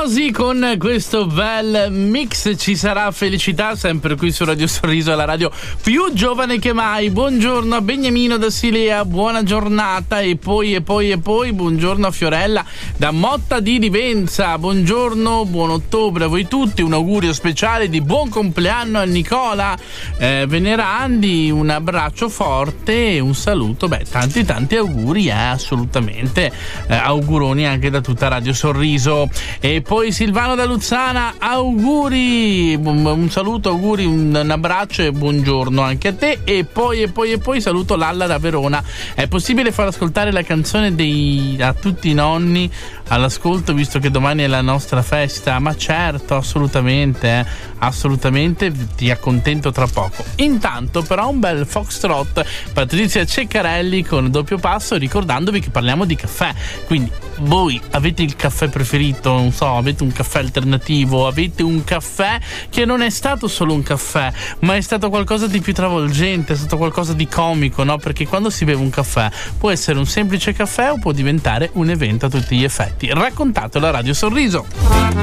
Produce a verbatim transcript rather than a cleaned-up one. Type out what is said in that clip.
Rosy con questo bel mix. Ci sarà felicità sempre qui su Radio Sorriso, la radio più giovane che mai. Buongiorno a Beniamino da Silea, buona giornata. E poi e poi e poi buongiorno a Fiorella da Motta di Livenza. Buongiorno, buon ottobre a voi tutti. Un augurio speciale di buon compleanno a Nicola eh, Venerandi. Un abbraccio forte e un saluto. Beh, tanti tanti auguri, eh, assolutamente. Eh, auguroni anche da tutta Radio Sorriso. E poi Silvano da Luzzana, auguri, un saluto, auguri, un, un abbraccio e buongiorno anche a te. E poi e poi e poi saluto Lalla da Verona. È possibile far ascoltare la canzone dei a tutti i nonni all'ascolto, visto che domani è la nostra festa? Ma certo, assolutamente, eh, assolutamente, ti accontento tra poco. Intanto però un bel foxtrot, Patrizia Ceccarelli con Doppio Passo, ricordandovi che parliamo di caffè. Quindi voi avete il caffè preferito, non so, avete un caffè alternativo, avete un caffè che non è stato solo un caffè, ma è stato qualcosa di più travolgente, è stato qualcosa di comico, no? Perché quando si beve un caffè può essere un semplice caffè o può diventare un evento a tutti gli effetti. Raccontatelo a Radio Sorriso.